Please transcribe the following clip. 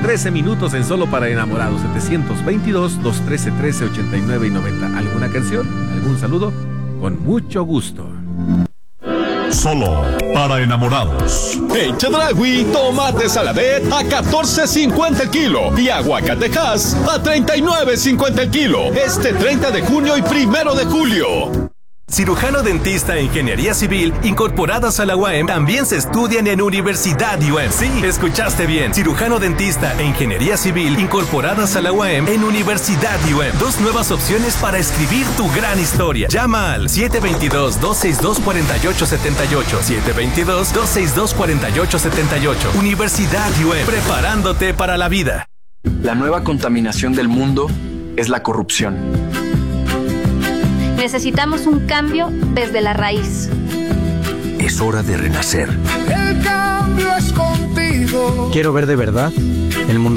13 minutos en Solo para Enamorados. 722-213-1389 y 90. ¿Alguna canción? ¿Algún saludo? Con mucho gusto. Solo para enamorados. En Chedraui, tomate saladet a $14.50 el kilo y aguacatejas a $39.50 el kilo. Este 30 de junio y 1 de julio. Cirujano dentista e ingeniería civil incorporadas a la UAM también se estudian en Universidad UAM. Sí, escuchaste bien. Cirujano dentista e ingeniería civil incorporadas a la UAM en Universidad UAM. 2 nuevas opciones para escribir tu gran historia. Llama al 722-262-4878. 722-262-4878. Universidad UAM, preparándote para la vida. La nueva contaminación del mundo es la corrupción. Necesitamos un cambio desde la raíz. Es hora de renacer. El cambio es contigo. Quiero ver de verdad el mundo